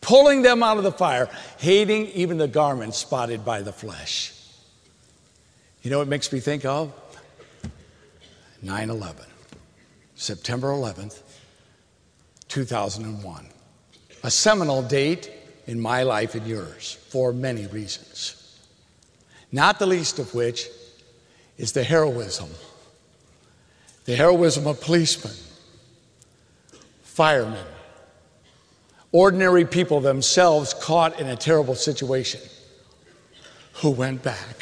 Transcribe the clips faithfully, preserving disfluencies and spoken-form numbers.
pulling them out of the fire, hating even the garments spotted by the flesh. You know what it makes me think of? nine eleven, September eleventh, two thousand one. A seminal date in my life and yours for many reasons. Not the least of which is the heroism. The heroism of policemen, firemen, ordinary people themselves caught in a terrible situation who went back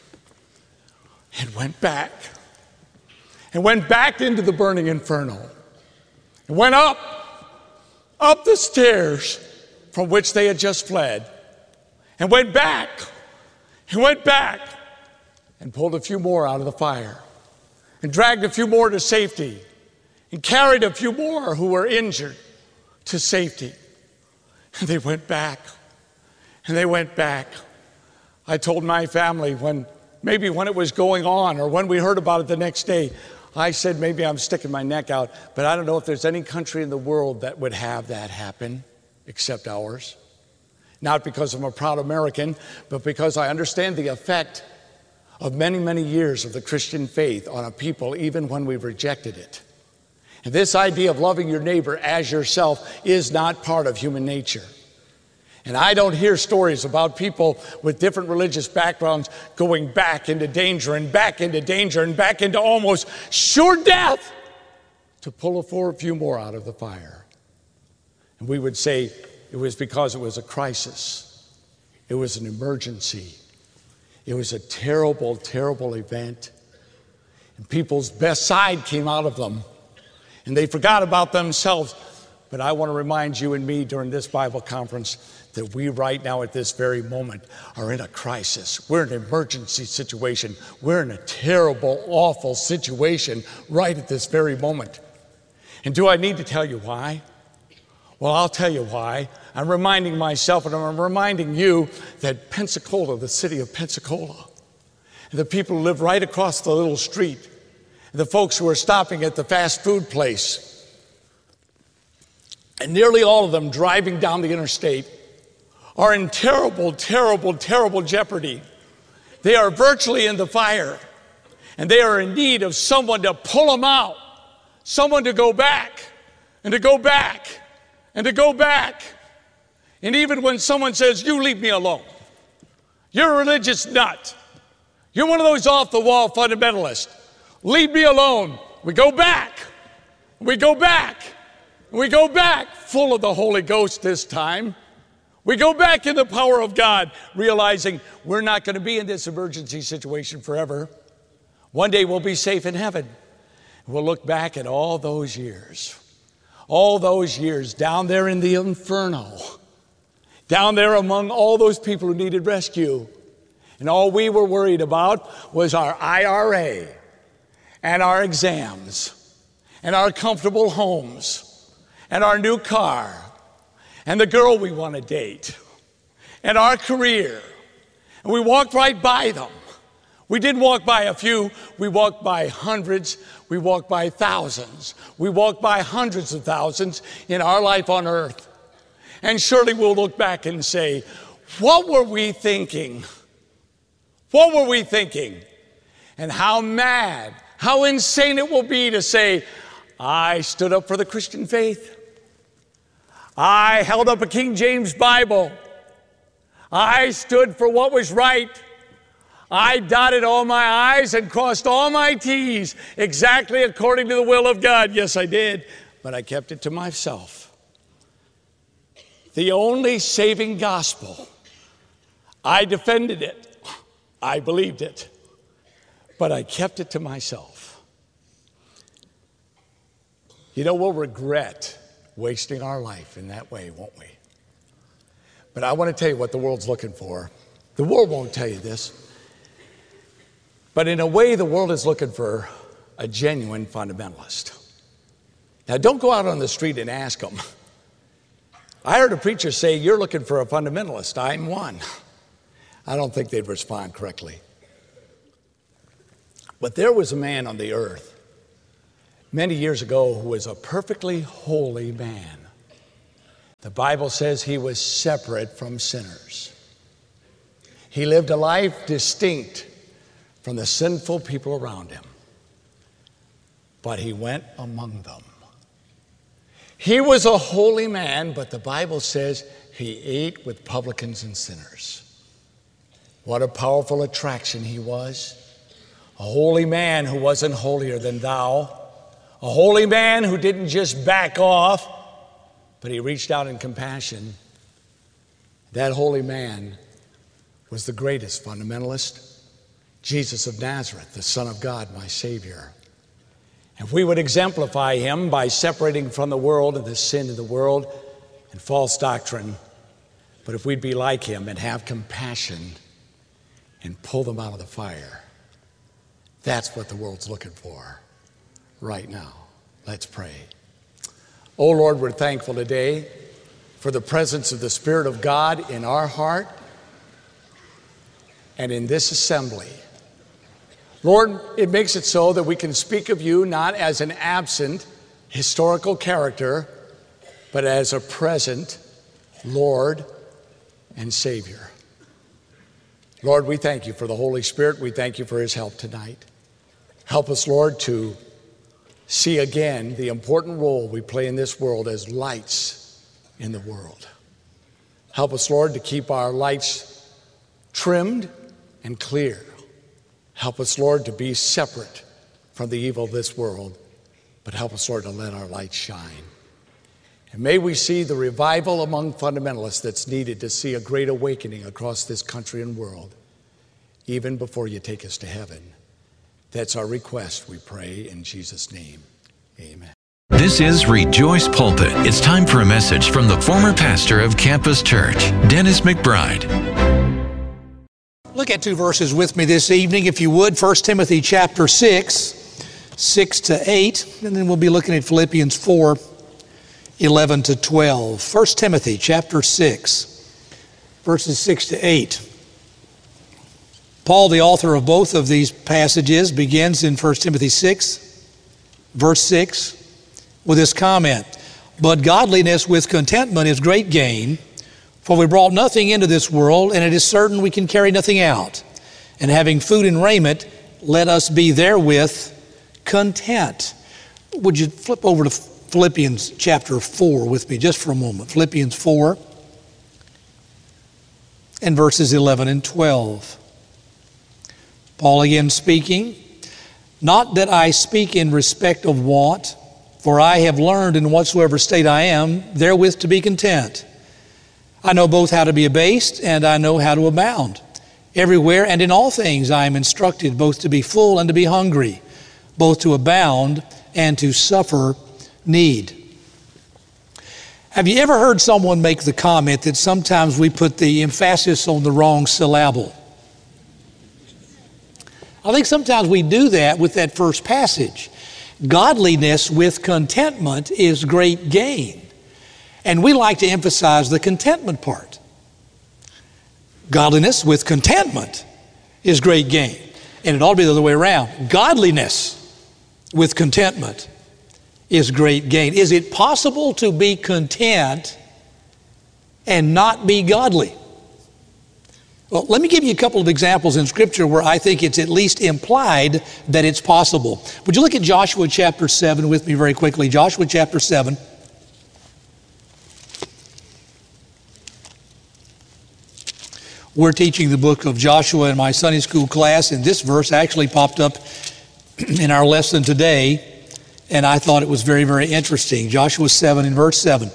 and went back and went back into the burning inferno and went up, up the stairs from which they had just fled and went back and went back and pulled a few more out of the fire and dragged a few more to safety and carried a few more who were injured to safety. And they went back and they went back. I told my family when, maybe when it was going on or when we heard about it the next day, I said, maybe I'm sticking my neck out, but I don't know if there's any country in the world that would have that happen except ours. Not because I'm a proud American, but because I understand the effect of many, many years of the Christian faith on a people, even when we've rejected it. And this idea of loving your neighbor as yourself is not part of human nature. And I don't hear stories about people with different religious backgrounds going back into danger and back into danger and back into almost sure death to pull a few more out of the fire. And we would say it was because it was a crisis. It was an emergency. It was a terrible, terrible event. And people's best side came out of them. And they forgot about themselves. But I want to remind you and me during this Bible conference that we right now at this very moment are in a crisis. We're in an emergency situation. We're in a terrible, awful situation right at this very moment. And do I need to tell you why? Well, I'll tell you why. I'm reminding myself and I'm reminding you that Pensacola, the city of Pensacola, and the people who live right across the little street, and the folks who are stopping at the fast food place, and nearly all of them driving down the interstate, are in terrible, terrible, terrible jeopardy. They are virtually in the fire, and they are in need of someone to pull them out, someone to go back, and to go back, and to go back. And even when someone says, you leave me alone, you're a religious nut, you're one of those off-the-wall fundamentalists, leave me alone, we go back, we go back, we go back, full of the Holy Ghost this time. We go back in the power of God, realizing we're not going to be in this emergency situation forever. One day we'll be safe in heaven. We'll look back at all those years, all those years down there in the inferno, down there among all those people who needed rescue. And all we were worried about was our I R A and our exams and our comfortable homes and our new car and the girl we want to date, and our career. And we walked right by them. We didn't walk by a few, we walked by hundreds, we walked by thousands. We walked by hundreds of thousands in our life on earth. And surely we'll look back and say, what were we thinking? What were we thinking? And how mad, how insane it will be to say, I stood up for the Christian faith. I held up a King James Bible. I stood for what was right. I dotted all my I's and crossed all my T's exactly according to the will of God. Yes, I did, but I kept it to myself. The only saving gospel, I defended it. I believed it, but I kept it to myself. You know, we'll regret wasting our life in that way, won't we? But I want to tell you what the world's looking for. The world won't tell you this. But in a way, the world is looking for a genuine fundamentalist. Now, don't go out on the street and ask them. I heard a preacher say, you're looking for a fundamentalist. I'm one. I don't think they'd respond correctly. But there was a man on the earth many years ago who was a perfectly holy man. The Bible says he was separate from sinners. He lived a life distinct from the sinful people around him, but he went among them. He was a holy man, but the Bible says he ate with publicans and sinners. What a powerful attraction he was. A holy man who wasn't holier than thou. A holy man who didn't just back off, but he reached out in compassion. That holy man was the greatest fundamentalist, Jesus of Nazareth, the Son of God, my Savior. If we would exemplify him by separating from the world and the sin of the world and false doctrine, but if we'd be like him and have compassion and pull them out of the fire, that's what the world's looking for right now. Let's pray. Oh Lord, we're thankful today for the presence of the Spirit of God in our heart and in this assembly. Lord, it makes it so that we can speak of you not as an absent historical character, but as a present Lord and Savior. Lord, we thank you for the Holy Spirit. We thank you for his help tonight. Help us, Lord, to see again the important role we play in this world as lights in the world. Help us, Lord, to keep our lights trimmed and clear. Help us, Lord, to be separate from the evil of this world, but help us, Lord, to let our light shine. And may we see the revival among fundamentalists that's needed to see a great awakening across this country and world, even before you take us to heaven. That's our request, we pray in Jesus' name. Amen. This is Rejoice Pulpit. It's time for a message from the former pastor of Campus Church, Dennis McBride. Look at two verses with me this evening, if you would. First Timothy chapter six, six to eight, and then we'll be looking at Philippians four, eleven to twelve. First Timothy chapter six, verses six to eight. Paul, the author of both of these passages, begins in First Timothy six, verse six, with this comment, "But godliness with contentment is great gain, for we brought nothing into this world, and it is certain we can carry nothing out. And having food and raiment, let us be therewith content." Would you flip over to Philippians chapter four with me just for a moment? Philippians four and verses eleven and twelve. Paul again speaking, "Not that I speak in respect of want, for I have learned in whatsoever state I am, therewith to be content. I know both how to be abased, and I know how to abound. Everywhere and in all things I am instructed, both to be full and to be hungry, both to abound and to suffer need." Have you ever heard someone make the comment that sometimes we put the emphasis on the wrong syllable? I think sometimes we do that with that first passage. Godliness with contentment is great gain. And we like to emphasize the contentment part. Godliness with contentment is great gain. And it ought to be the other way around. Godliness with contentment is great gain. Is it possible to be content and not be godly? Well, let me give you a couple of examples in Scripture where I think it's at least implied that it's possible. Would you look at Joshua chapter seven with me very quickly? Joshua chapter seven. We're teaching the book of Joshua in my Sunday school class, and this verse actually popped up in our lesson today, and I thought it was very, very interesting. Joshua seven and verse seven.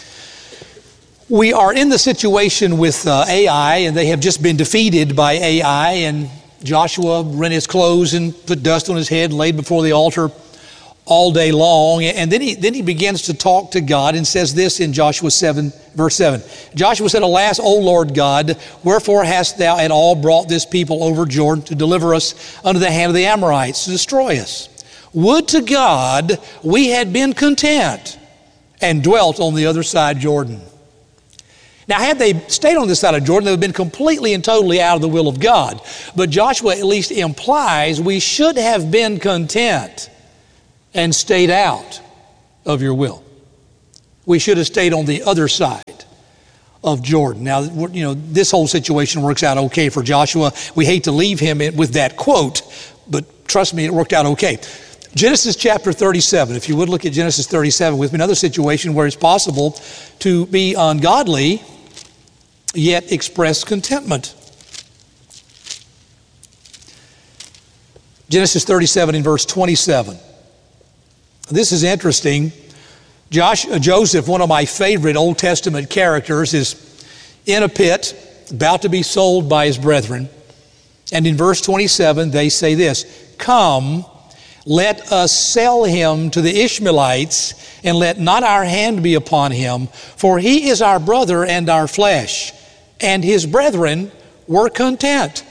We are in the situation with uh, A I, and they have just been defeated by A I, and Joshua rent his clothes and put dust on his head and laid before the altar all day long. And then he, then he begins to talk to God and says this in Joshua seven, verse seven. Joshua said, "Alas, O Lord God, wherefore hast thou at all brought this people over Jordan to deliver us unto the hand of the Amorites to destroy us? Would to God we had been content and dwelt on the other side Jordan." Now, had they stayed on this side of Jordan, they would have been completely and totally out of the will of God. But Joshua at least implies we should have been content and stayed out of your will. We should have stayed on the other side of Jordan. Now, you know, this whole situation works out okay for Joshua. We hate to leave him with that quote, but trust me, it worked out okay. Genesis chapter thirty-seven, if you would look at Genesis thirty-seven with me, another situation where it's possible to be ungodly yet express contentment. Genesis thirty-seven in verse twenty-seven. This is interesting. Josh, uh, Joseph, one of my favorite Old Testament characters, is in a pit, about to be sold by his brethren. And in verse twenty-seven, they say this, "Come, let us sell him to the Ishmaelites, and let not our hand be upon him, for he is our brother and our flesh." And his brethren were content.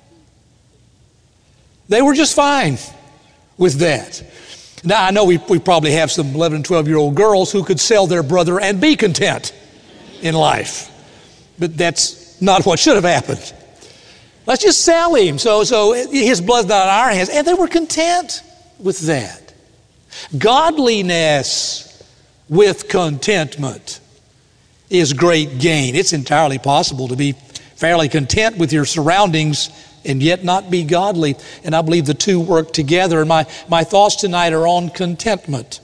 They were just fine with that. Now, I know we, we probably have some eleven and twelve-year-old girls who could sell their brother and be content in life. But that's not what should have happened. Let's just sell him. So, so his blood's not on our hands. And they were content with that. Godliness with contentment is great gain. It's entirely possible to be fairly content with your surroundings and yet not be godly. And I believe the two work together. And my, my thoughts tonight are on contentment.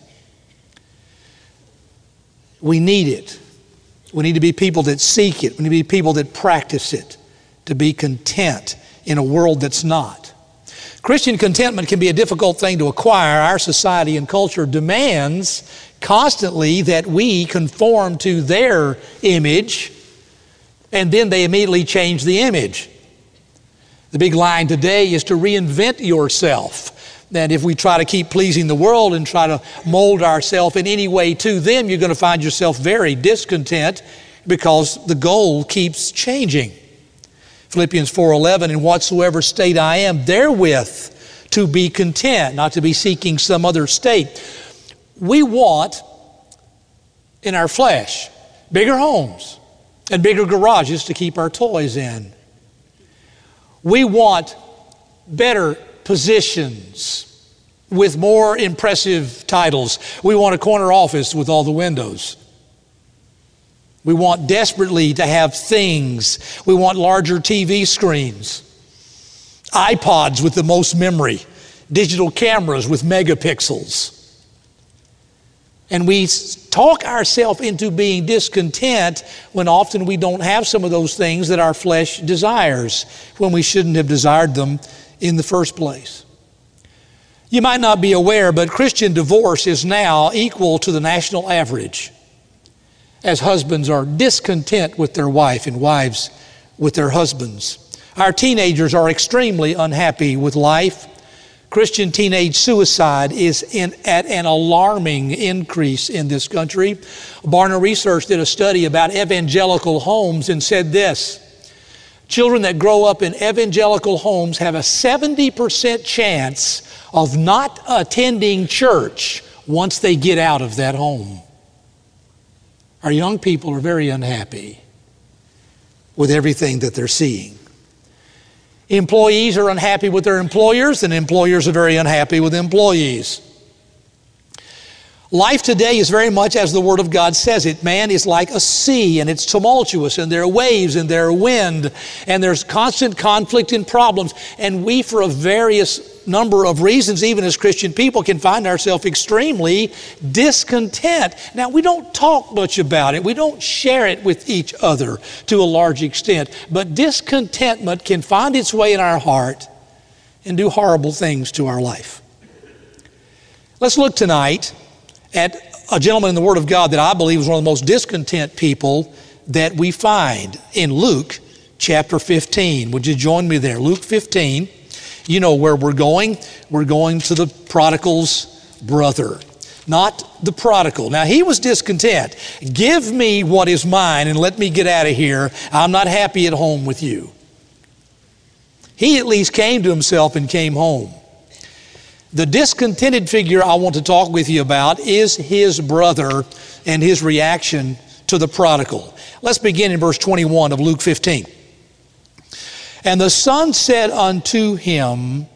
We need it. We need to be people that seek it. We need to be people that practice it, to be content in a world that's not. Christian contentment can be a difficult thing to acquire. Our society and culture demands constantly that we conform to their image, and then they immediately change the image. The big line today is to reinvent yourself. That if we try to keep pleasing the world and try to mold ourselves in any way to them, you're going to find yourself very discontent because the goal keeps changing. Philippians four eleven, "In whatsoever state I am, therewith to be content," not to be seeking some other state. We want, in our flesh, bigger homes and bigger garages to keep our toys in. We want better positions with more impressive titles. We want a corner office with all the windows. We want desperately to have things. We want larger T V screens, iPods with the most memory, digital cameras with megapixels. And we talk ourselves into being discontent when often we don't have some of those things that our flesh desires, when we shouldn't have desired them in the first place. You might not be aware, but Christian divorce is now equal to the national average, as husbands are discontent with their wife and wives with their husbands. Our teenagers are extremely unhappy with life. Christian teenage suicide is in, at an alarming increase in this country. Barna Research did a study about evangelical homes and said this: children that grow up in evangelical homes have a seventy percent chance of not attending church once they get out of that home. Our young people are very unhappy with everything that they're seeing. Employees are unhappy with their employers, and employers are very unhappy with employees. Life today is very much as the Word of God says it. Man is like a sea, and it's tumultuous, and there are waves, and there are wind, and there's constant conflict and problems. And we, for a various number of reasons, even as Christian people, can find ourselves extremely discontent. Now, we don't talk much about it. We don't share it with each other to a large extent. But discontentment can find its way in our heart and do horrible things to our life. Let's look tonight at a gentleman in the Word of God that I believe is one of the most discontent people that we find in Luke chapter fifteen. Would you join me there? Luke fifteen. You know where we're going. We're going to the prodigal's brother, not the prodigal. Now, he was discontent. Give me what is mine and let me get out of here. I'm not happy at home with you. He at least came to himself and came home. The discontented figure I want to talk with you about is his brother and his reaction to the prodigal. Let's begin in verse twenty-one of Luke fifteen. And the son said unto him,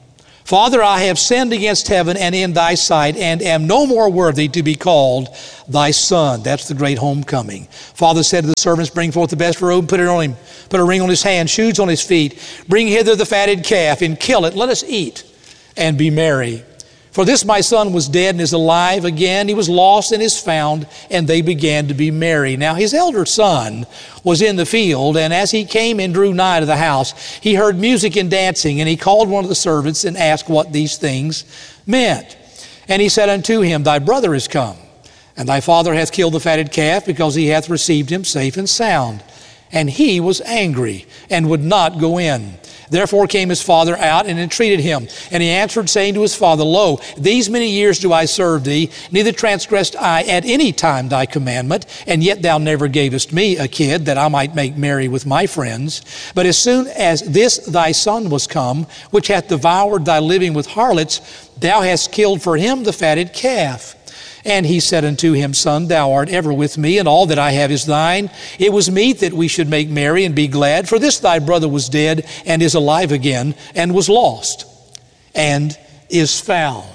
Father, I have sinned against heaven and in thy sight, and am no more worthy to be called thy son. That's the great homecoming. Father said to the servants, bring forth the best robe, put it on him, put a ring on his hand, shoes on his feet. Bring hither the fatted calf, and kill it. Let us eat and be merry. For this my son was dead and is alive again. He was lost and is found, and they began to be merry. Now his elder son was in the field, and as he came and drew nigh to the house, he heard music and dancing, and he called one of the servants and asked what these things meant. And he said unto him, thy brother is come, and thy father hath killed the fatted calf, because he hath received him safe and sound. And he was angry, and would not go in. Therefore came his father out and entreated him. And he answered, saying to his father, lo, these many years do I serve thee, neither transgressed I at any time thy commandment, and yet thou never gavest me a kid, that I might make merry with my friends. But as soon as this thy son was come, which hath devoured thy living with harlots, thou hast killed for him the fatted calf. And he said unto him, son, thou art ever with me, and all that I have is thine. It was meet that we should make merry and be glad, for this thy brother was dead and is alive again, and was lost and is found.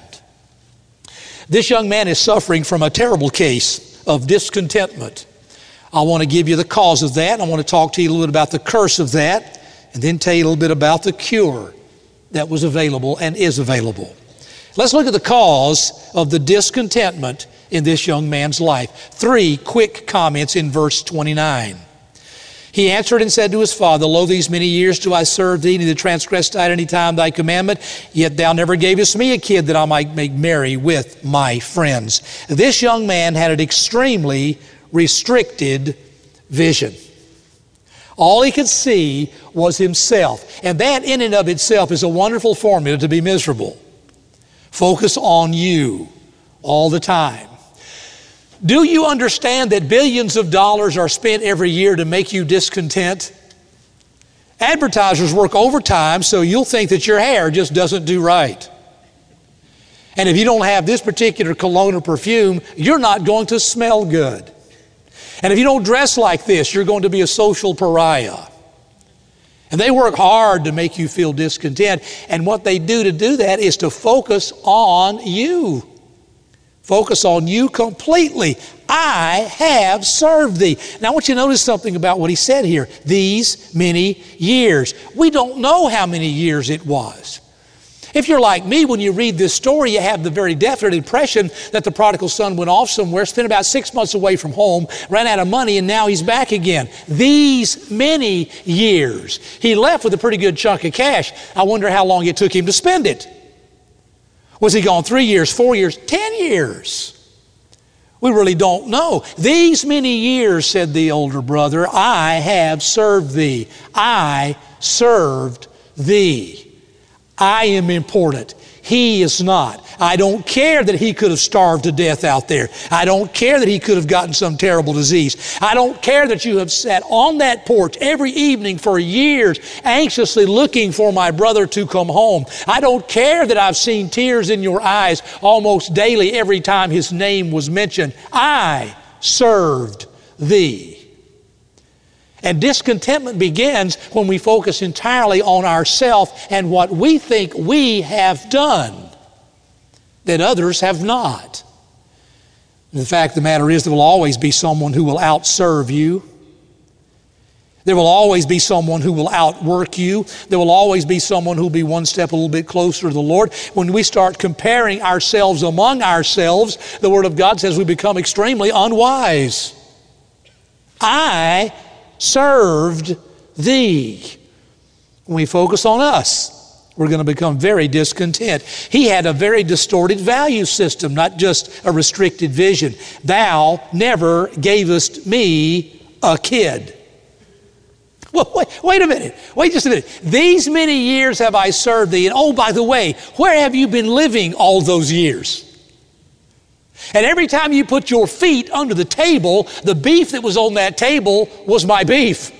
This young man is suffering from a terrible case of discontentment. I want to give you the cause of that. I want to talk to you a little bit about the curse of that, and then tell you a little bit about the cure that was available and is available. Let's look at the cause of the discontentment in this young man's life. Three quick comments in verse twenty-nine. He answered and said to his father, lo, these many years do I serve thee, neither transgressed I at any time thy commandment, yet thou never gavest me a kid that I might make merry with my friends. This young man had an extremely restricted vision. All he could see was himself. And that in and of itself is a wonderful formula to be miserable. Focus on you all the time. Do you understand that billions of dollars are spent every year to make you discontent? Advertisers work overtime so you'll think that your hair just doesn't do right. And if you don't have this particular cologne or perfume, you're not going to smell good. And if you don't dress like this, you're going to be a social pariah. And they work hard to make you feel discontent. And what they do to do that is to focus on you. Focus on you completely. I have served thee. Now I want you to notice something about what he said here. These many years. We don't know how many years it was. If you're like me, when you read this story, you have the very definite impression that the prodigal son went off somewhere, spent about six months away from home, ran out of money, and now he's back again. These many years. He left with a pretty good chunk of cash. I wonder how long it took him to spend it. Was he gone three years, four years, ten years? We really don't know. These many years, said the older brother, I have served thee. I served thee. I am important. He is not. I don't care that he could have starved to death out there. I don't care that he could have gotten some terrible disease. I don't care that you have sat on that porch every evening for years anxiously looking for my brother to come home. I don't care that I've seen tears in your eyes almost daily every time his name was mentioned. I served thee. And discontentment begins when we focus entirely on ourselves and what we think we have done that others have not. The fact of the matter is, there will always be someone who will outserve you. There will always be someone who will outwork you. There will always be someone who will be one step a little bit closer to the Lord. When we start comparing ourselves among ourselves, the Word of God says we become extremely unwise. I served thee. When we focus on us, we're going to become very discontent. He had a very distorted value system, not just a restricted vision. Thou never gavest me a kid. Well, wait, wait a minute. Wait just a minute. These many years have I served thee. And oh, by the way, where have you been living all those years? And every time you put your feet under the table, the beef that was on that table was my beef.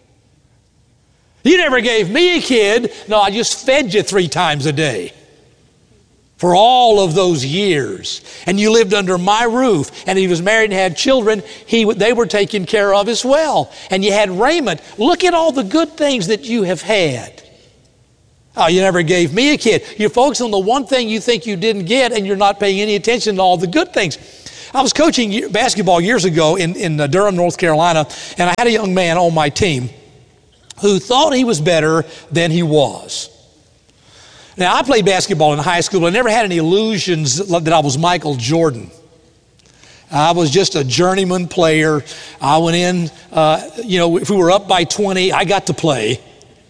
You never gave me a kid. No, I just fed you three times a day for all of those years. And you lived under my roof. And he was married and had children. He, they were taken care of as well. And you had raiment. Look at all the good things that you have had. Oh, you never gave me a kid. You focus on the one thing you think you didn't get, and you're not paying any attention to all the good things. I was coaching basketball years ago in, in Durham, North Carolina, and I had a young man on my team who thought he was better than he was. Now, I played basketball in high school, but I never had any illusions that I was Michael Jordan. I was just a journeyman player. I went in, uh, you know, if we were up by twenty, I got to play.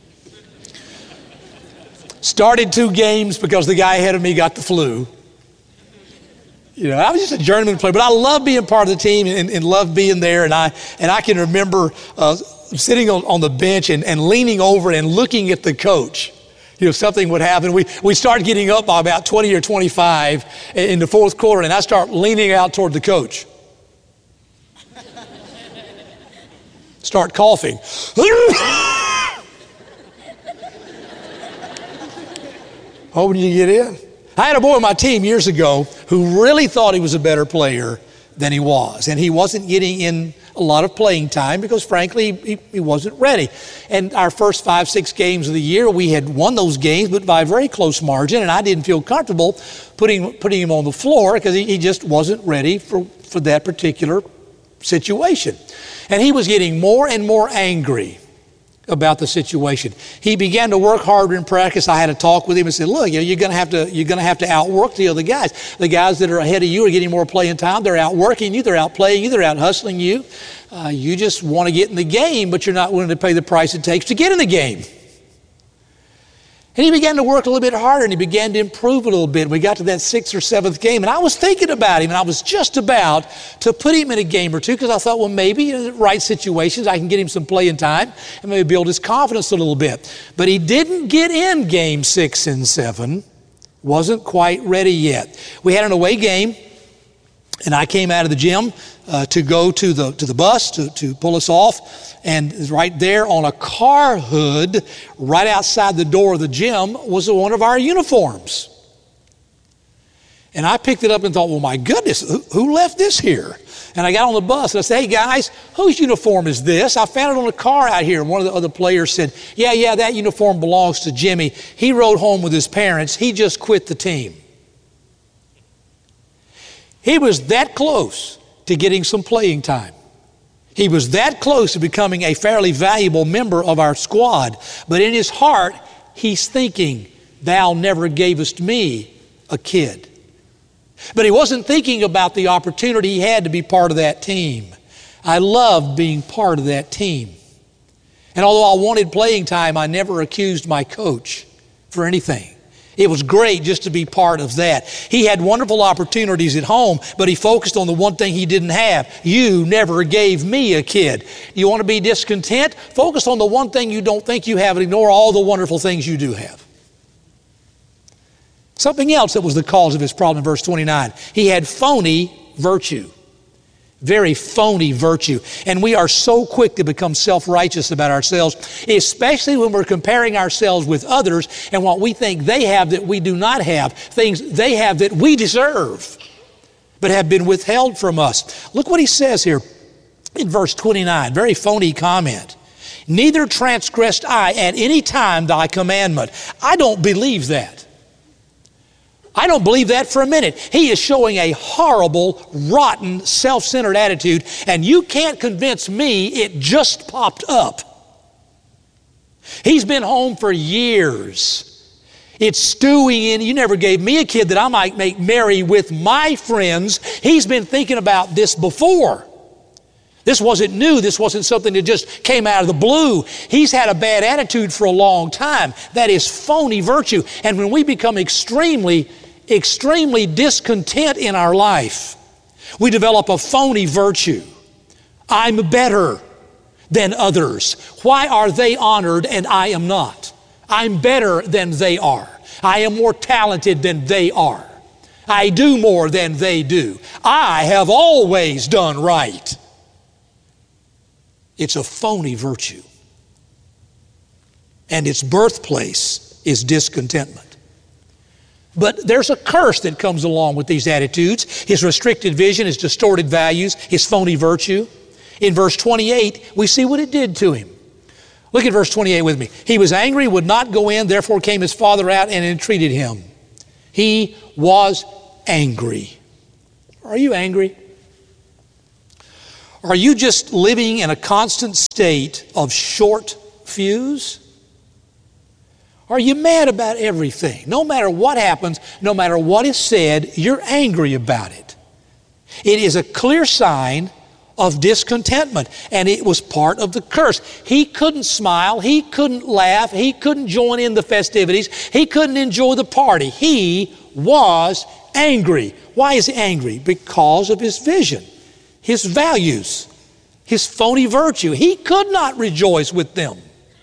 Started two games because the guy ahead of me got the flu. You know, I was just a journeyman player, but I loved being part of the team and, and loved being there. And I and I can remember uh, sitting on, on the bench and, and leaning over and looking at the coach. You know, something would happen. We we started getting up by about twenty or twenty-five in the fourth quarter, and I start leaning out toward the coach. Start coughing. Hoping you get in. I had a boy on my team years ago who really thought he was a better player than he was. And he wasn't getting in a lot of playing time because, frankly, he, he wasn't ready. And our first five, six games of the year, we had won those games, but by a very close margin. And I didn't feel comfortable putting, putting him on the floor because he, he just wasn't ready for, for that particular situation. And he was getting more and more angry about the situation. He began to work harder in practice. I had a talk with him and said, look, you know, you're going to have to you're going to have to outwork the other guys. The guys that are ahead of you are getting more playing time. They're outworking you. They're outplaying you. They're out hustling you. Uh, you just want to get in the game, but you're not willing to pay the price it takes to get in the game. And he began to work a little bit harder, and he began to improve a little bit. We got to that sixth or seventh game, and I was thinking about him, and I was just about to put him in a game or two because I thought, well, maybe in the right situations I can get him some playing time and maybe build his confidence a little bit. But he didn't get in game six and seven. Wasn't quite ready yet. We had an away game, and I came out of the gym uh, to go to the to the bus to, to pull us off. And right there on a car hood, right outside the door of the gym, was one of our uniforms. And I picked it up and thought, well, my goodness, who, who left this here? And I got on the bus and I said, hey guys, whose uniform is this? I found it on a car out here. And one of the other players said, yeah, yeah, that uniform belongs to Jimmy. He rode home with his parents. He just quit the team. He was that close to getting some playing time. He was that close to becoming a fairly valuable member of our squad. But in his heart, he's thinking, thou never gavest me a kid. But he wasn't thinking about the opportunity he had to be part of that team. I loved being part of that team. And although I wanted playing time, I never accused my coach for anything. It was great just to be part of that. He had wonderful opportunities at home, but he focused on the one thing he didn't have. You never gave me a kid. You want to be discontent? Focus on the one thing you don't think you have and ignore all the wonderful things you do have. Something else that was the cause of his problem in verse twenty-nine. He had phony virtue. Very phony virtue. And we are so quick to become self-righteous about ourselves, especially when we're comparing ourselves with others and what we think they have that we do not have, things they have that we deserve, but have been withheld from us. Look what he says here in verse twenty-nine, very phony comment. Neither transgressed I at any time thy commandment. I don't believe that. I don't believe that for a minute. He is showing a horrible, rotten, self-centered attitude, and you can't convince me it just popped up. He's been home for years. It's stewing in. You never gave me a kid that I might make merry with my friends. He's been thinking about this before. This wasn't new. This wasn't something that just came out of the blue. He's had a bad attitude for a long time. That is phony virtue. And when we become extremely extremely discontent in our life, we develop a phony virtue. I'm better than others. Why are they honored and I am not? I'm better than they are. I am more talented than they are. I do more than they do. I have always done right. It's a phony virtue. And its birthplace is discontentment. But there's a curse that comes along with these attitudes. His restricted vision, his distorted values, his phony virtue. In verse twenty-eight, we see what it did to him. Look at verse twenty-eight with me. He was angry, would not go in, therefore came his father out and entreated him. He was angry. Are you angry? Are you just living in a constant state of short fuse? Are you mad about everything? No matter what happens, no matter what is said, you're angry about it. It is a clear sign of discontentment, and it was part of the curse. He couldn't smile, he couldn't laugh, he couldn't join in the festivities, he couldn't enjoy the party. He was angry. Why is he angry? Because of his vision, his values, his phony virtue. He could not rejoice with them.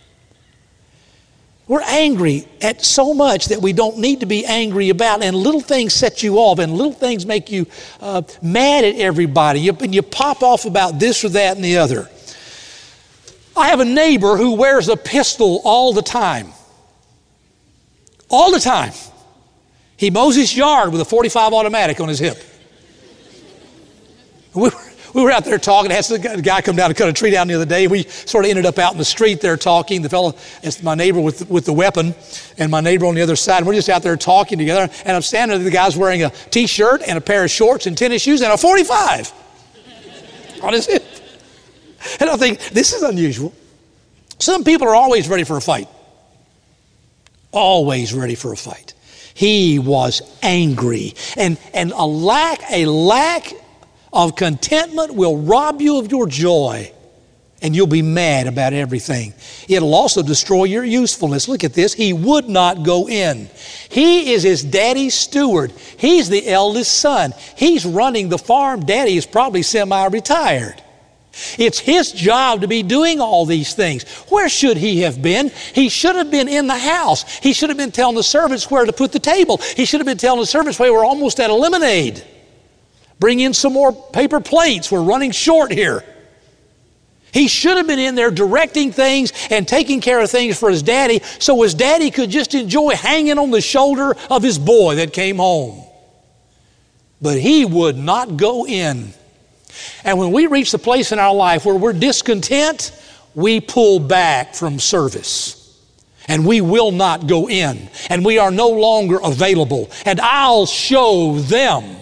We're angry at so much that we don't need to be angry about, and little things set you off, and little things make you uh, mad at everybody, you, and you pop off about this or that and the other. I have a neighbor who wears a pistol all the time. All the time. He mows his yard with a forty-five automatic on his hip. We were, we were out there talking. I had a guy come down to cut a tree down the other day. We sort of ended up out in the street there talking. The fellow, it's my neighbor with, with the weapon, and my neighbor on the other side. And we're just out there talking together. And I'm standing there. The guy's wearing a T-shirt and a pair of shorts and tennis shoes and a forty-five on his hip. And I think, this is unusual. Some people are always ready for a fight. Always ready for a fight. He was angry. And, and a lack, a lack of contentment will rob you of your joy, and you'll be mad about everything. It'll also destroy your usefulness. Look at this. He would not go in. He is his daddy's steward. He's the eldest son. He's running the farm. Daddy is probably semi-retired. It's his job to be doing all these things. Where should he have been? He should have been in the house. He should have been telling the servants where to put the table. He should have been telling the servants where we're almost at a lemonade. Bring in some more paper plates. We're running short here. He should have been in there directing things and taking care of things for his daddy, so his daddy could just enjoy hanging on the shoulder of his boy that came home. But he would not go in. And when we reach the place in our life where we're discontent, we pull back from service. And we will not go in. And we are no longer available. And I'll show them.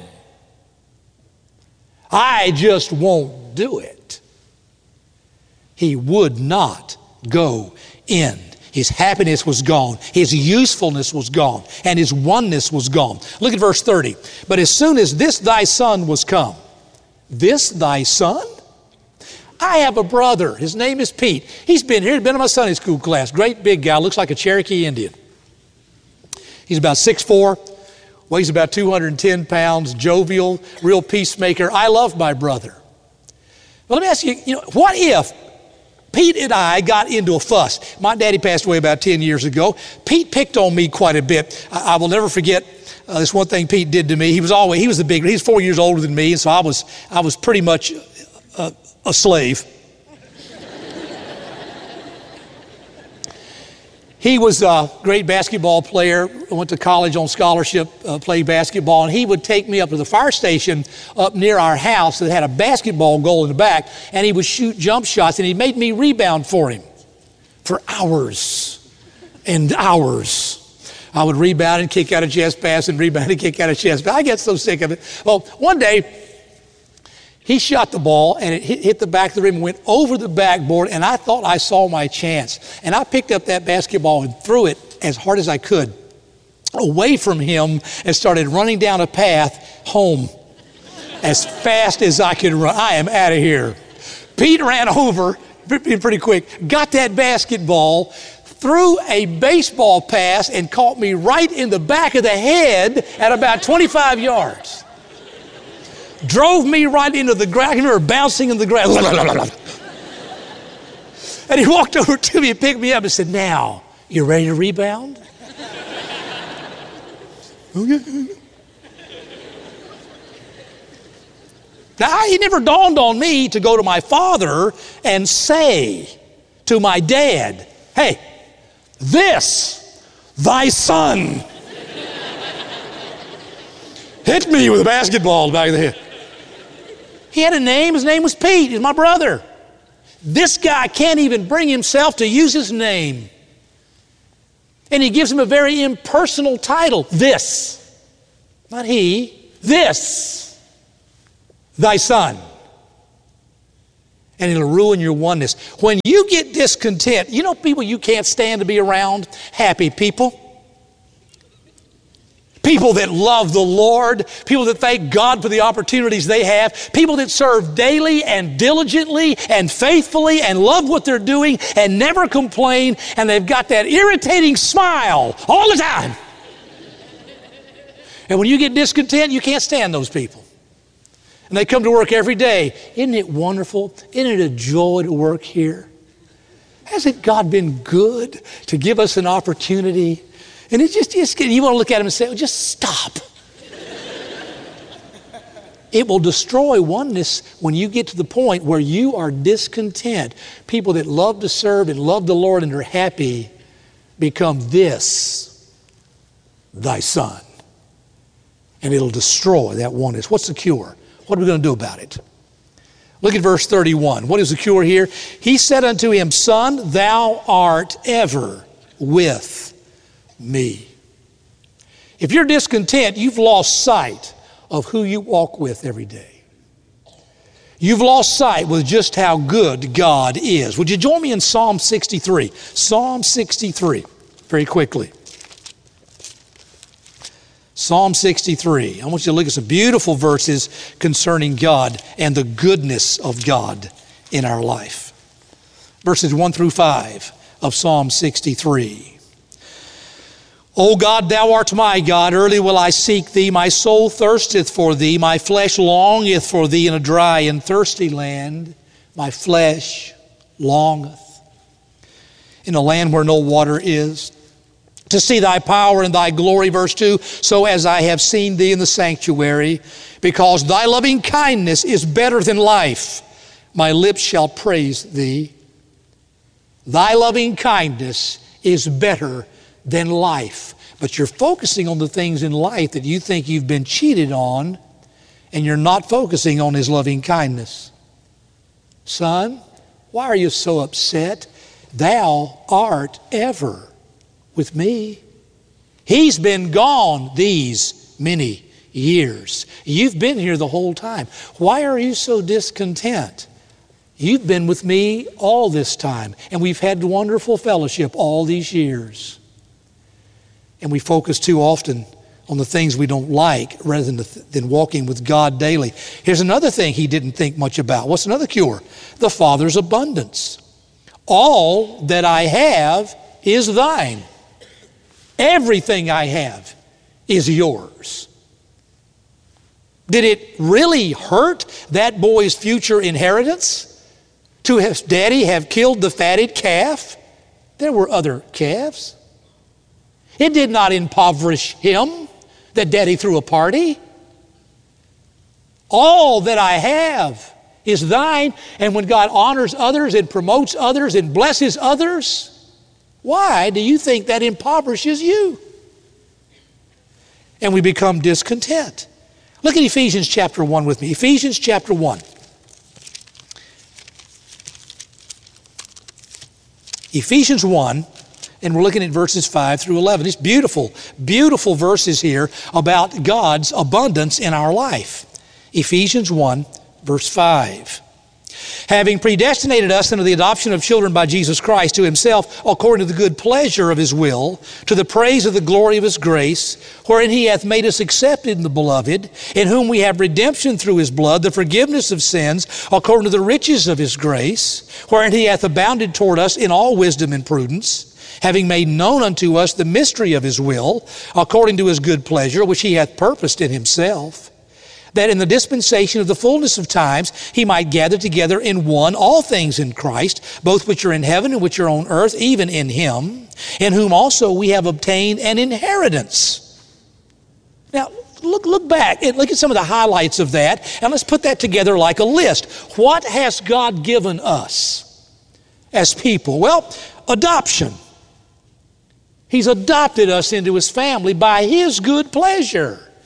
I just won't do it. He would not go in. His happiness was gone. His usefulness was gone. And his oneness was gone. Look at verse thirty. But as soon as this thy son was come, this thy son? I have a brother. His name is Pete. He's been here. He's been in my Sunday school class. Great big guy. Looks like a Cherokee Indian. He's about six foot four. Weighs about two hundred ten pounds. Jovial. Real peacemaker. I love my brother. But let me ask you, you know, what if Pete and I got into a fuss? My daddy passed away about ten years ago. Pete picked on me quite a bit. I, I will never forget Uh, this one thing Pete did to me. He was always, he was the big, he's four years older than me, and so I was, I was pretty much uh, a slave. He was a great basketball player, went to college on scholarship, uh, played basketball, and he would take me up to the fire station up near our house that had a basketball goal in the back, and he would shoot jump shots, and he made me rebound for him for hours and hours. I would rebound and kick out a chest pass and rebound and kick out a chest pass. I get so sick of it. Well, one day, he shot the ball and it hit, hit the back of the rim and went over the backboard, and I thought I saw my chance. And I picked up that basketball and threw it as hard as I could away from him and started running down a path home as fast as I could run. I am out of here. Pete ran over pretty quick, got that basketball, threw a baseball pass and caught me right in the back of the head at about twenty-five yards. Drove me right into the ground. I remember bouncing in the ground. And he walked over to me and picked me up and said, "Now, you ready to rebound?" Now, it never dawned on me to go to my father and say to my dad, "Hey, this, thy son, hit me with a basketball in the back of the head." He had a name. His name was Pete. He's my brother. This guy can't even bring himself to use his name. And he gives him a very impersonal title. This. Not he. This. Thy son. And it'll ruin your oneness. When you get discontent, you know people you can't stand to be around? Happy people. People that love the Lord, people that thank God for the opportunities they have, people that serve daily and diligently and faithfully and love what they're doing and never complain, and they've got that irritating smile all the time. And when you get discontent, you can't stand those people. And they come to work every day. Isn't it wonderful? Isn't it a joy to work here? Hasn't God been good to give us an opportunity? And it's just, just you want to look at him and say, oh, just stop. It will destroy oneness when you get to the point where you are discontent. People that love to serve and love the Lord and are happy become this, thy son. And it'll destroy that oneness. What's the cure? What are we going to do about it? Look at verse thirty-one. What is the cure here? He said unto him, Son, thou art ever with me. If you're discontent, you've lost sight of who you walk with every day. You've lost sight with just how good God is. Would you join me in Psalm sixty-three? Psalm sixty-three, very quickly. Psalm sixty-three. I want you to look at some beautiful verses concerning God and the goodness of God in our life. Verses one through five of Psalm sixty-three. O God, thou art my God, early will I seek thee. My soul thirsteth for thee, my flesh longeth for thee in a dry and thirsty land. My flesh longeth in a land where no water is, to see thy power and thy glory. Verse two, so as I have seen thee in the sanctuary, because thy loving kindness is better than life, my lips shall praise thee. Thy loving kindness is better than life. But you're focusing on the things in life that you think you've been cheated on, and you're not focusing on his loving kindness. Son, why are you so upset? Thou art ever with me. He's been gone these many years. You've been here the whole time. Why are you so discontent? You've been with me all this time, and we've had wonderful fellowship all these years. And we focus too often on the things we don't like rather than, the, than walking with God daily. Here's another thing he didn't think much about. What's another cure? The Father's abundance. All that I have is thine. Everything I have is yours. Did it really hurt that boy's future inheritance to have Daddy have killed the fatted calf? There were other calves. It did not impoverish him that Daddy threw a party. All that I have is thine. And when God honors others and promotes others and blesses others, why do you think that impoverishes you? And we become discontent. Look at Ephesians chapter one with me. Ephesians chapter one. Ephesians one. And we're looking at verses five through eleven. It's beautiful, beautiful verses here about God's abundance in our life. Ephesians one, verse five. Having predestinated us into the adoption of children by Jesus Christ to himself, according to the good pleasure of his will, to the praise of the glory of his grace, wherein he hath made us accepted in the beloved, in whom we have redemption through his blood, the forgiveness of sins, according to the riches of his grace, wherein he hath abounded toward us in all wisdom and prudence, having made known unto us the mystery of his will, according to his good pleasure, which he hath purposed in himself, that in the dispensation of the fullness of times he might gather together in one all things in Christ, both which are in heaven and which are on earth, even in him, in whom also we have obtained an inheritance. Now, look, look back and look at some of the highlights of that, and let's put that together like a list. What has God given us as people? Well, adoption. He's adopted us into his family by his good pleasure.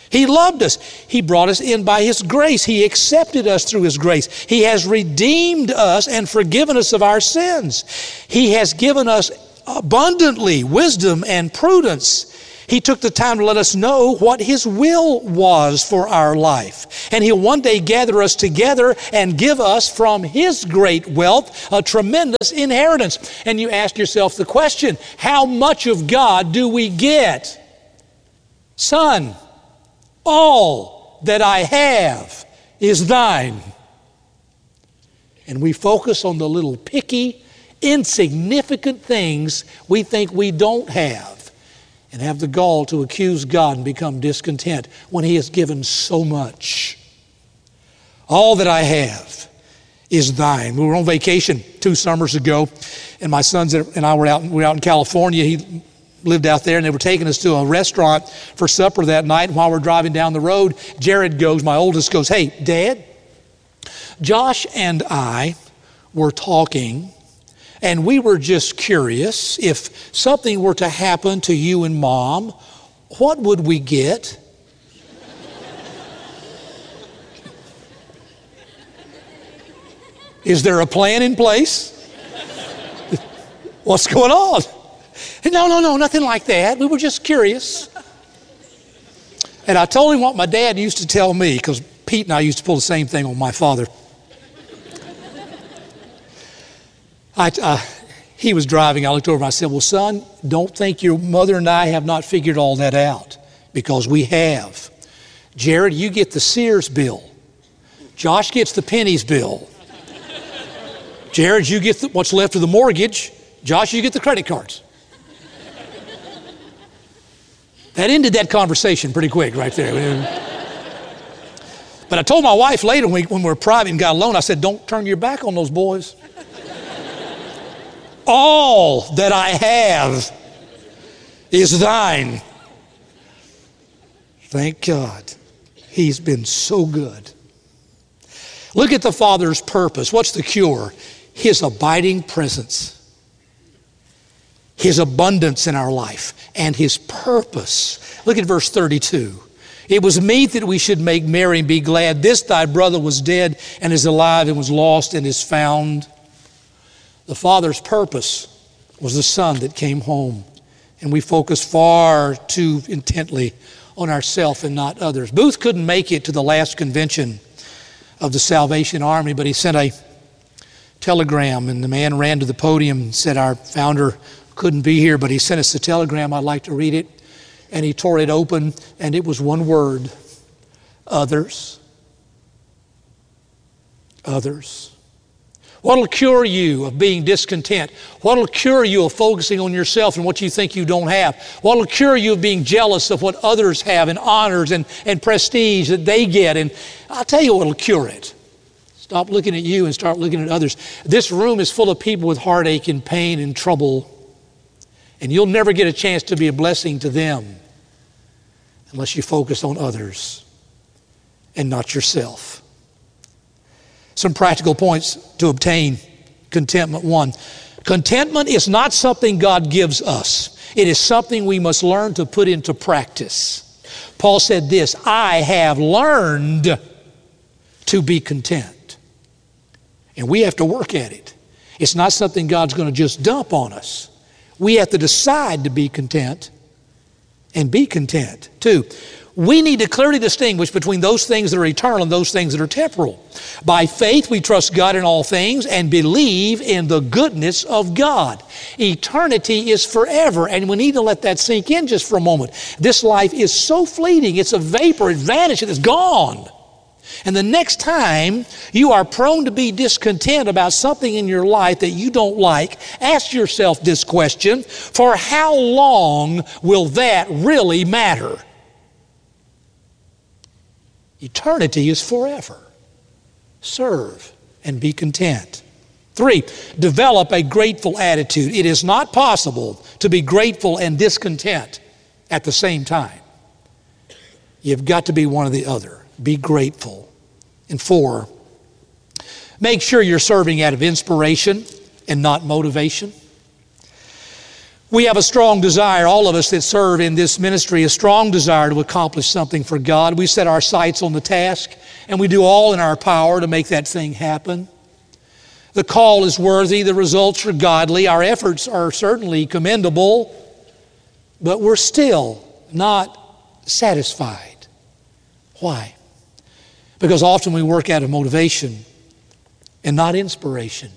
He loved us. He brought us in by His grace. He accepted us through His grace. He has redeemed us and forgiven us of our sins. He has given us abundantly wisdom and prudence. He took the time to let us know what His will was for our life. And He'll one day gather us together and give us from His great wealth a tremendous inheritance. And you ask yourself the question, how much of God do we get? Son, all that I have is thine. And we focus on the little picky, insignificant things we think we don't have, and have the gall to accuse God and become discontent when He has given so much. All that I have is thine. We were on vacation two summers ago, and my sons and I were out, we were out in California. He lived out there, and they were taking us to a restaurant for supper that night. And while we're driving down the road, Jared goes, my oldest goes, "Hey, Dad, Josh and I were talking, and we were just curious, if something were to happen to you and Mom, what would we get?" Is there a plan in place? What's going on? No, no, no, nothing like that. We were just curious. And I told him what my dad used to tell me, because Pete and I used to pull the same thing on my father. I, uh, he was driving. I looked over and I said, "Well, son, don't think your mother and I have not figured all that out, because we have. Jared, you get the Sears bill. Josh gets the Penny's bill. Jared, you get the, what's left of the mortgage. Josh, you get the credit cards." That ended that conversation pretty quick right there. But I told my wife later when we, when we were private and got alone, I said, "Don't turn your back on those boys. All that I have is thine." Thank God. He's been so good. Look at the Father's purpose. What's the cure? His abiding presence. His abundance in our life, and His purpose. Look at verse thirty-two. "It was meet that we should make merry and be glad. This thy brother was dead and is alive, and was lost and is found." The Father's purpose was the Son that came home, and we focus far too intently on ourselves and not others. Booth couldn't make it to the last convention of the Salvation Army, but he sent a telegram, and the man ran to the podium and said, "Our founder couldn't be here, but he sent us a telegram. I'd like to read it." And he tore it open, and it was one word: others. Others. What'll cure you of being discontent? What'll cure you of focusing on yourself and what you think you don't have? What'll cure you of being jealous of what others have and honors and, and prestige that they get? And I'll tell you what'll cure it. Stop looking at you and start looking at others. This room is full of people with heartache and pain and trouble, and you'll never get a chance to be a blessing to them unless you focus on others and not yourself. Some practical points to obtain contentment. One, contentment is not something God gives us. It is something we must learn to put into practice. Paul said this, "I have learned to be content." And we have to work at it. It's not something God's going to just dump on us. We have to decide to be content and be content. Two, we need to clearly distinguish between those things that are eternal and those things that are temporal. By faith, we trust God in all things and believe in the goodness of God. Eternity is forever, and we need to let that sink in just for a moment. This life is so fleeting. It's a vapor. It vanishes. It's gone. And the next time you are prone to be discontent about something in your life that you don't like, ask yourself this question: for how long will that really matter? Eternity is forever. Serve and be content. Three, develop a grateful attitude. It is not possible to be grateful and discontent at the same time. You've got to be one or the other. Be grateful. And four, make sure you're serving out of inspiration and not motivation. We have a strong desire, all of us that serve in this ministry, a strong desire to accomplish something for God. We set our sights on the task, and we do all in our power to make that thing happen. The call is worthy, the results are godly, our efforts are certainly commendable, but we're still not satisfied. Why? Because often we work out of motivation and not inspiration.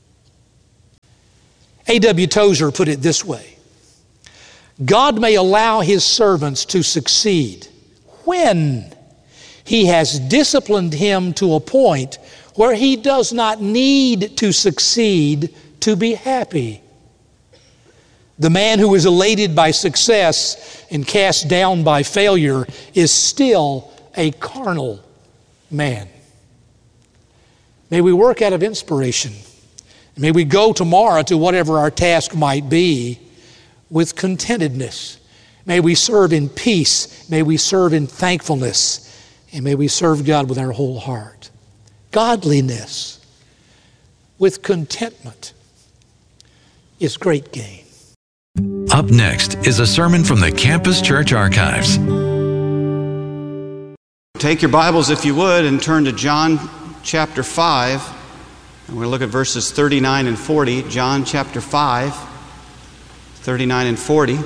A W Tozer put it this way: God may allow His servants to succeed when He has disciplined him to a point where he does not need to succeed to be happy. The man who is elated by success and cast down by failure is still a carnal man. May we work out of inspiration. May we go tomorrow to whatever our task might be with contentedness. May we serve in peace. May we serve in thankfulness. And may we serve God with our whole heart. Godliness with contentment is great gain. Up next is a sermon from the Campus Church Archives. Take your Bibles, if you would, and turn to John chapter five. And we're going to look at verses thirty-nine and forty. John chapter five, thirty-nine and forty.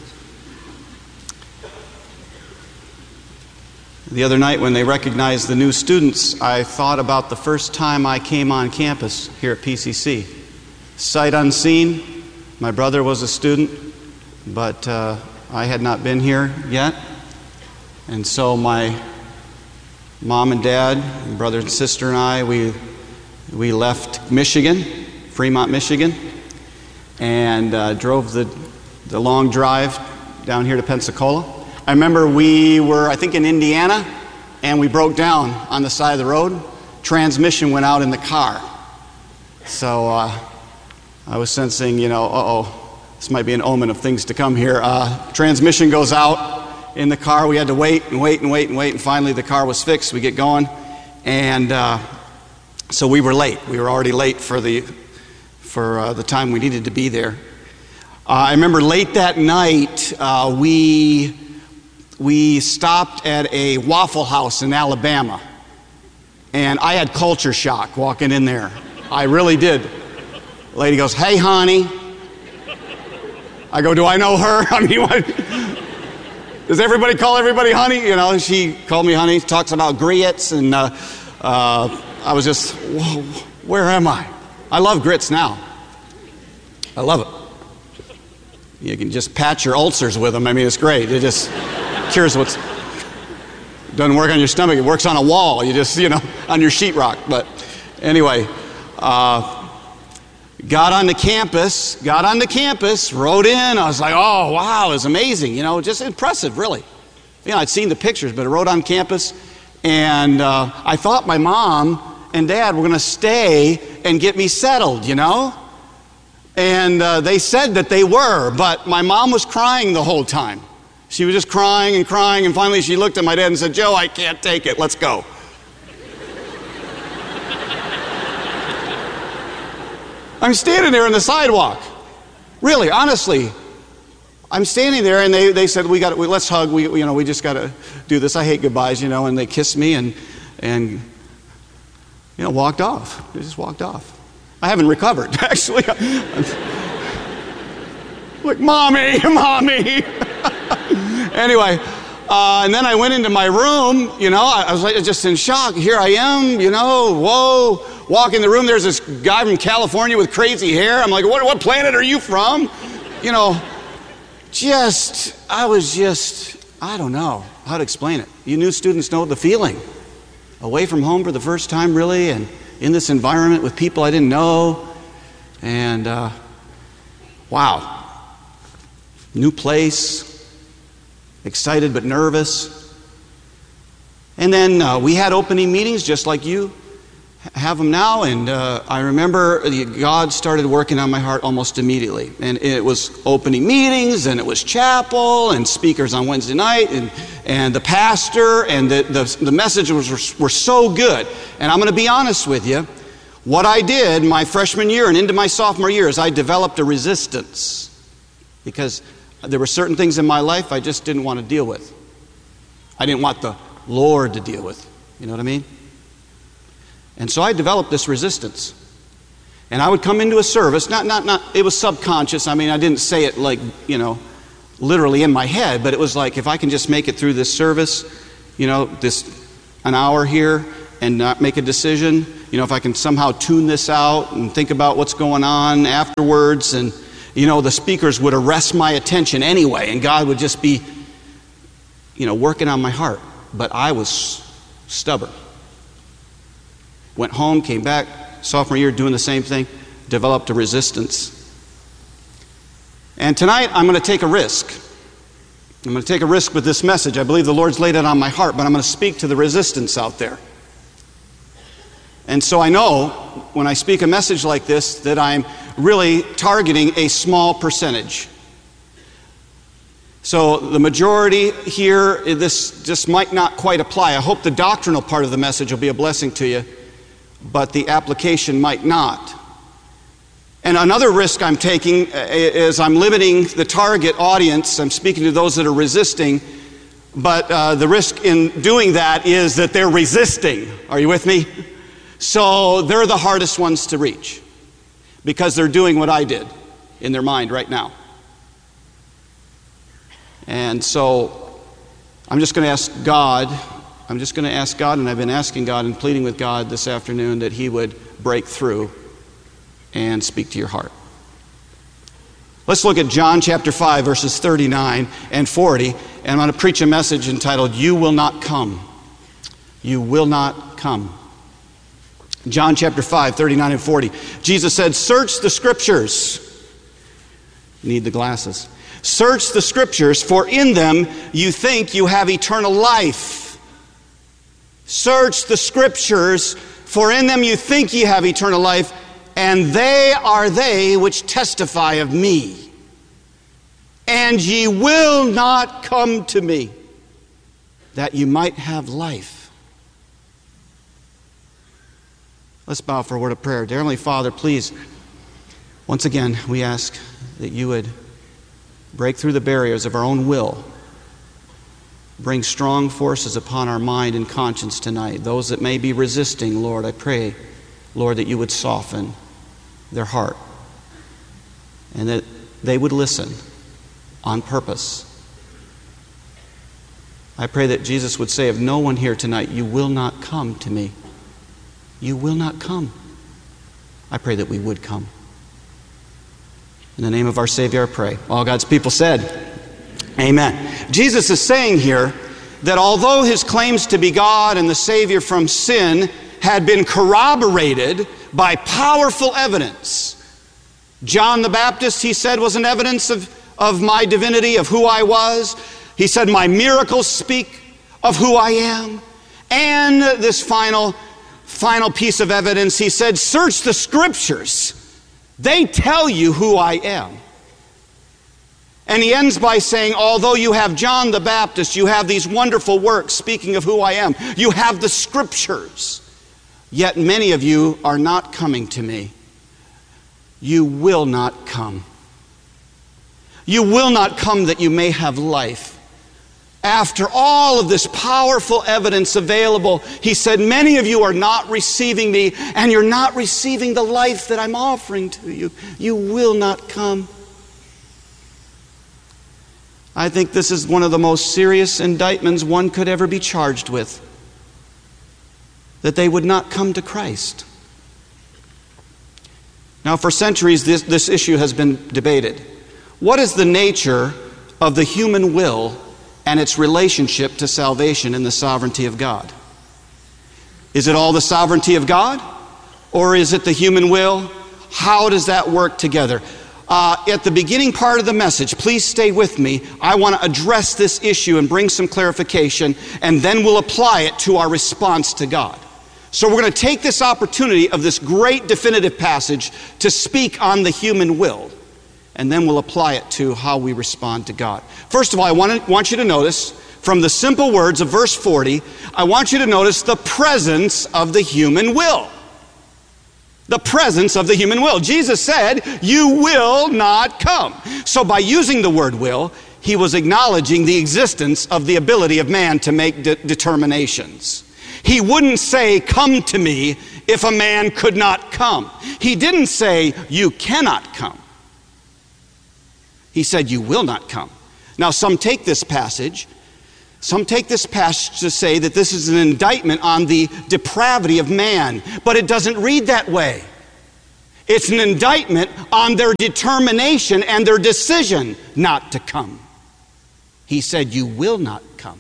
The other night when they recognized the new students, I thought about the first time I came on campus here at P C C. Sight unseen, my brother was a student, but uh, I had not been here yet. And so my mom and dad, and brother and sister and I, we we left Michigan, Fremont, Michigan, and uh, drove the, the long drive down here to Pensacola. I remember we were, I think, in Indiana, and we broke down on the side of the road. Transmission went out in the car. So uh, I was sensing, you know, uh-oh, this might be an omen of things to come here. Uh, transmission goes out in the car. We had to wait and wait and wait and wait, and finally the car was fixed. We get going, and uh, so we were late. We were already late for the for uh, the time we needed to be there. Uh, I remember late that night, uh, we we stopped at a Waffle House in Alabama, and I had culture shock walking in there. I really did. The lady goes, "Hey, honey." I go, "Do I know her?" I mean, what? Does everybody call everybody honey? You know, she called me honey, talks about grits, and uh, uh, I was just, whoa, where am I? I love grits now. I love it. You can just patch your ulcers with them. I mean, it's great. It just cures what's, doesn't work on your stomach. It works on a wall. You just, you know, on your sheetrock. But anyway, uh, got on the campus, got on the campus, rode in. I was like, oh, wow, it was amazing. You know, just impressive, really. You know, I'd seen the pictures, but I rode on campus, and uh, I thought my mom and dad were going to stay and get me settled, you know? And uh, they said that they were, but my mom was crying the whole time. She was just crying and crying, and finally she looked at my dad and said, "Joe, I can't take it. Let's go." I'm standing there on the sidewalk. Really, honestly. I'm standing there, and they, they said, we got we, let's hug. We you know we just got to do this. I hate goodbyes, you know. And they kissed me and and you know walked off. They just walked off. I haven't recovered, actually. Like, mommy, mommy. Anyway, uh, and then I went into my room. You know, I, I was like just in shock. Here I am. You know, whoa. Walk in the room. There's this guy from California with crazy hair. I'm like, what? What planet are you from? You know. Just, I was just, I don't know how to explain it. You new students know the feeling. Away from home for the first time, really, and in this environment with people I didn't know. And, uh, wow. New place. Excited but nervous. And then uh, we had opening meetings just like you have them now, and uh, I remember God started working on my heart almost immediately. And it was opening meetings, and it was chapel, and speakers on Wednesday night, and, and the pastor, and the, the, the messages were, were so good. And I'm going to be honest with you, what I did my freshman year and into my sophomore year is I developed a resistance because there were certain things in my life I just didn't want to deal with. I didn't want the Lord to deal with. You know what I mean? And so I developed this resistance. And I would come into a service, not, not, not, it was subconscious. I mean, I didn't say it like, you know, literally in my head, but it was like, if I can just make it through this service, you know, this, an hour here and not make a decision, you know, if I can somehow tune this out and think about what's going on afterwards, and, you know, the speakers would arrest my attention anyway, and God would just be, you know, working on my heart. But I was stubborn. Went home, came back, sophomore year doing the same thing, developed a resistance. And tonight I'm going to take a risk. I'm going to take a risk with this message. I believe the Lord's laid it on my heart, but I'm going to speak to the resistance out there. And so I know when I speak a message like this that I'm really targeting a small percentage. So the majority here, this just might not quite apply. I hope the doctrinal part of the message will be a blessing to you, but the application might not. And another risk I'm taking is I'm limiting the target audience. I'm speaking to those that are resisting, but uh, the risk in doing that is that they're resisting. Are you with me? So they're the hardest ones to reach because they're doing what I did in their mind right now. And so I'm just going to ask God, I'm just going to ask God, and I've been asking God and pleading with God this afternoon that He would break through and speak to your heart. Let's look at John chapter five, verses thirty-nine and forty, and I'm going to preach a message entitled, You Will Not Come. You will not come. John chapter five, thirty-nine and forty. Jesus said, Search the Scriptures. Need the glasses. Search the Scriptures, for in them you think you have eternal life. Search the Scriptures, for in them you think ye have eternal life, and they are they which testify of me. And ye will not come to me, that you might have life. Let's bow for a word of prayer. Dear Heavenly Father, please, once again, we ask that you would break through the barriers of our own will. Bring strong forces upon our mind and conscience tonight. Those that may be resisting, Lord, I pray, Lord, that you would soften their heart and that they would listen on purpose. I pray that Jesus would say of no one here tonight, you will not come to me. You will not come. I pray that we would come. In the name of our Savior, I pray. All God's people said, amen. Jesus is saying here that although his claims to be God and the Savior from sin had been corroborated by powerful evidence, John the Baptist, he said, was an evidence of, of my divinity, of who I was. He said, my miracles speak of who I am. And this final, final piece of evidence, he said, search the Scriptures. They tell you who I am. And he ends by saying, although you have John the Baptist, you have these wonderful works speaking of who I am, you have the Scriptures, yet many of you are not coming to me. You will not come. You will not come that you may have life. After all of this powerful evidence available, he said, many of you are not receiving me, and you're not receiving the life that I'm offering to you. You will not come. I think this is one of the most serious indictments one could ever be charged with, that they would not come to Christ. Now, for centuries, this, this issue has been debated. What is the nature of the human will and its relationship to salvation and the sovereignty of God? Is it all the sovereignty of God, or is it the human will? How does that work together? Uh, at the beginning part of the message, please stay with me. I want to address this issue and bring some clarification, and then we'll apply it to our response to God. So we're going to take this opportunity of this great definitive passage to speak on the human will, and then we'll apply it to how we respond to God. First of all, I want, to, want you to notice from the simple words of verse forty, I want you to notice the presence of the human will. The presence of the human will. Jesus said, you will not come. So by using the word will, he was acknowledging the existence of the ability of man to make de- determinations. He wouldn't say, come to me, if a man could not come. He didn't say, you cannot come. He said, you will not come. Now, some take this passage, some take this passage to say that this is an indictment on the depravity of man, but it doesn't read that way. It's an indictment on their determination and their decision not to come. He said, you will not come.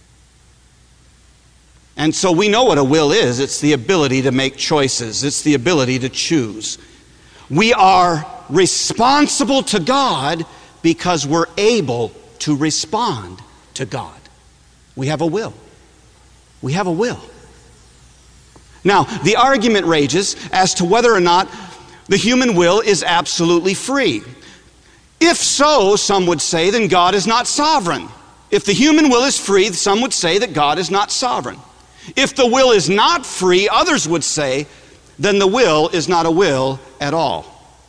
And so we know what a will is. It's the ability to make choices. It's the ability to choose. We are responsible to God because we're able to respond to God. We have a will. We have a will. Now, the argument rages as to whether or not the human will is absolutely free. If so, some would say, then God is not sovereign. If the human will is free, some would say that God is not sovereign. If the will is not free, others would say, then the will is not a will at all.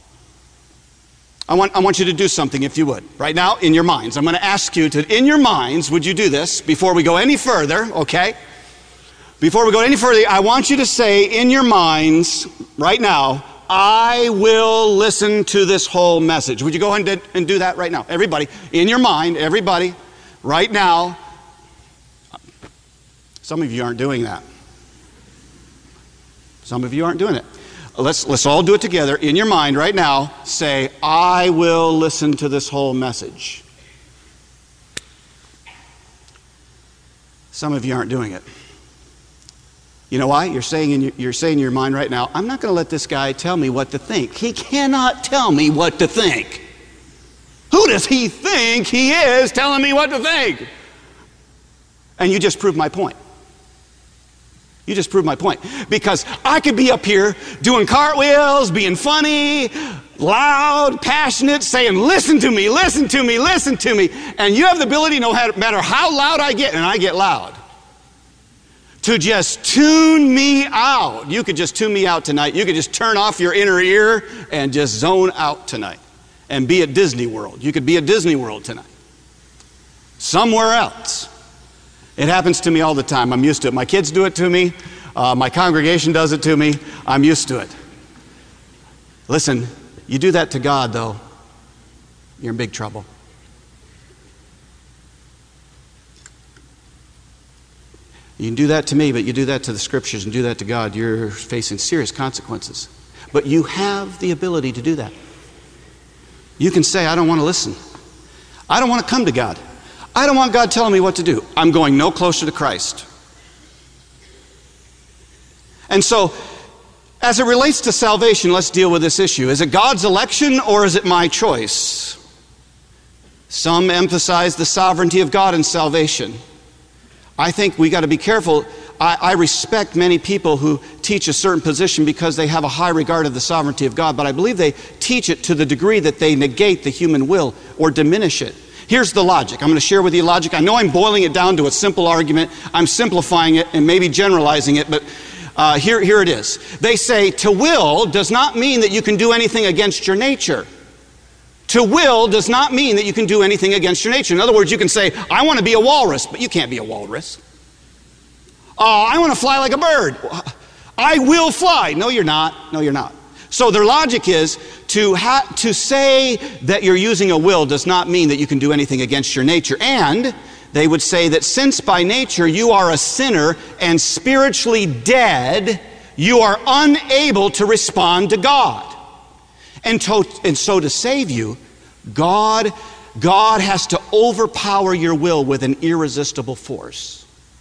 I want, I want you to do something, if you would. Right now, in your minds. I'm going to ask you to, in your minds, would you do this before we go any further, okay? Before we go any further, I want you to say in your minds, right now, I will listen to this whole message. Would you go ahead and do that right now? Everybody, in your mind, everybody, right now. Some of you aren't doing that. Some of you aren't doing it. Let's, let's all do it together. In your mind right now, say, I will listen to this whole message. Some of you aren't doing it. You know why? You're saying in your, you're saying in your mind right now, I'm not going to let this guy tell me what to think. He cannot tell me what to think. Who does he think he is telling me what to think? And you just proved my point. You just proved my point. Because I could be up here doing cartwheels, being funny, loud, passionate, saying, listen to me, listen to me, listen to me. And you have the ability, no matter how loud I get, and I get loud, to just tune me out. You could just tune me out tonight. You could just turn off your inner ear and just zone out tonight and be at Disney World. You could be at Disney World tonight. Somewhere else. It happens to me all the time. I'm used to it. My kids do it to me. Uh, my congregation does it to me. I'm used to it. Listen, you do that to God, though, you're in big trouble. You can do that to me, but you do that to the Scriptures and do that to God, you're facing serious consequences. But you have the ability to do that. You can say, I don't want to listen. I don't want to come to God. I don't want God telling me what to do. I'm going no closer to Christ. And so, as it relates to salvation, let's deal with this issue. Is it God's election or is it my choice? Some emphasize the sovereignty of God in salvation. I think we got to be careful. I, I respect many people who teach a certain position because they have a high regard of the sovereignty of God, but I believe they teach it to the degree that they negate the human will or diminish it. Here's the logic. I'm going to share with you logic. I know I'm boiling it down to a simple argument. I'm simplifying it and maybe generalizing it, but uh, here, here it is. They say to will does not mean that you can do anything against your nature. To will does not mean that you can do anything against your nature. In other words, you can say, I want to be a walrus, but you can't be a walrus. Oh, I want to fly like a bird. I will fly. No, you're not. No, you're not. So their logic is to ha- to say that you're using a will does not mean that you can do anything against your nature. And they would say that since by nature you are a sinner and spiritually dead, you are unable to respond to God. And, to, and so to save you, God, God has to overpower your will with an irresistible force.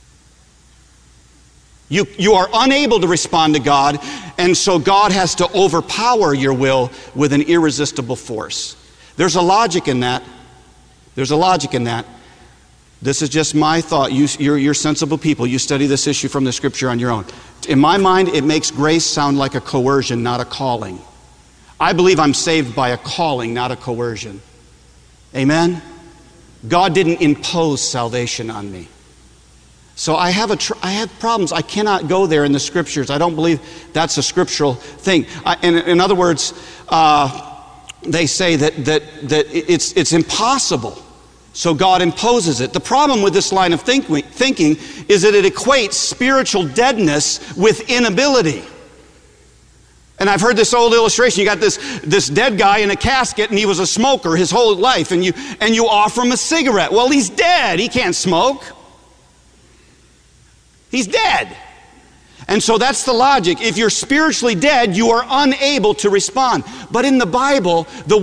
You, you are unable to respond to God, and so God has to overpower your will with an irresistible force. There's a logic in that. There's a logic in that. This is just my thought. You, you're, you're sensible people. You study this issue from the Scripture on your own. In my mind, it makes grace sound like a coercion, not a calling. I believe I'm saved by a calling, not a coercion. Amen? God didn't impose salvation on me. So I have a tr- I have problems. I cannot go there in the scriptures. I don't believe that's a scriptural thing. I, in, in other words, uh, they say that that that it's it's impossible. So God imposes it. The problem with this line of think- thinking is that it equates spiritual deadness with inability. And I've heard this old illustration. You got this, this dead guy in a casket, and he was a smoker his whole life, and you, and you offer him a cigarette. Well, he's dead. He can't smoke. He's dead. And so that's the logic. If you're spiritually dead, you are unable to respond. But in the Bible, the